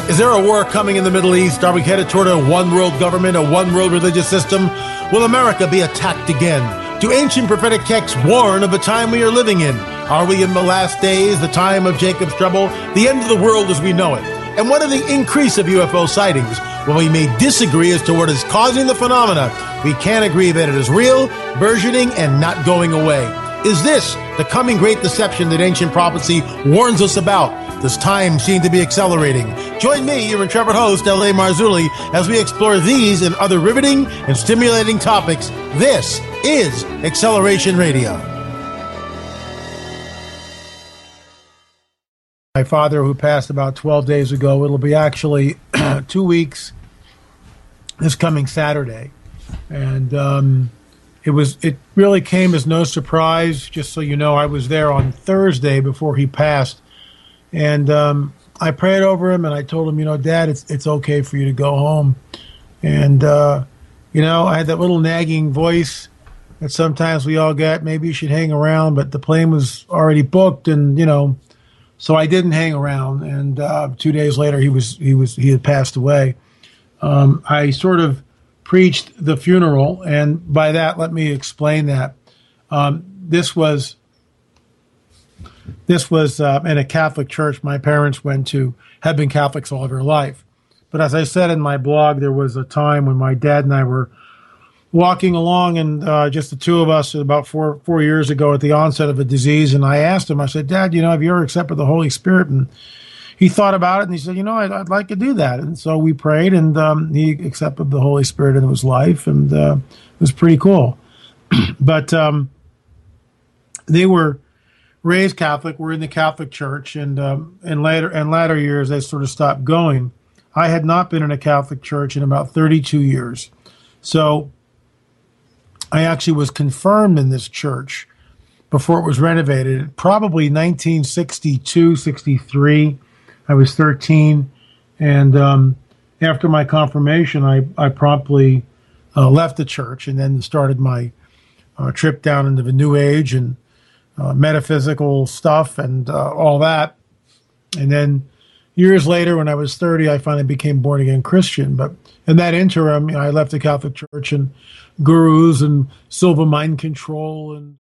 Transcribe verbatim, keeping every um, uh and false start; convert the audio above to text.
Is there a war coming in the Middle East? Are we headed toward a one-world government, a one-world religious system? Will America be attacked again? Do ancient prophetic texts warn of the time we are living in? Are we in the last days, the time of Jacob's trouble, the end of the world as we know it? And what of the increase of U F O sightings? Well, we may disagree as to what is causing the phenomena. We can agree that it is real, burgeoning, and not going away. Is this the coming great deception that ancient prophecy warns us about? Does time seem to be accelerating? Join me, your intrepid host, L A. Marzulli, as we explore these and other riveting and stimulating topics. This is Acceleration Radio. My father, who passed about twelve days ago, it'll be actually two weeks this coming Saturday. And um, it was it really came as no surprise. Just so you know, I was there on Thursday before he passed. And um, I prayed over him, and I told him, you know, Dad, it's it's okay for you to go home. And, uh, you know, I had that little nagging voice that sometimes we all get. Maybe you should hang around, but the plane was already booked, and, you know, so I didn't hang around. And uh, two days later, he was he was he had passed away. Um, I sort of preached the funeral, and by that, let me explain that. Um, this was this was uh, in a Catholic church my parents went to, have been Catholics all their life. But as I said in my blog, there was a time when my dad and I were walking along, and uh, just the two of us about four four years ago at the onset of a disease. And I asked him, I said, Dad, you know, have you ever accepted the Holy Spirit? And he thought about it, and he said, you know, I'd, I'd like to do that. And so we prayed, and um, he accepted the Holy Spirit into his life, and uh, it was pretty cool. But um, they were raised Catholic, were in the Catholic Church, and um, in later in latter years, they sort of stopped going. I had not been in a Catholic church in about thirty-two years. So I actually was confirmed in this church before it was renovated, probably nineteen sixty-two, sixty-three. I was thirteen. And um, after my confirmation, I, I promptly uh, left the church and then started my uh, trip down into the New Age and uh, metaphysical stuff and uh, all that. And then years later, when I was thirty, I finally became born-again Christian. But in that interim, you know, I left the Catholic Church and gurus and silver mind control and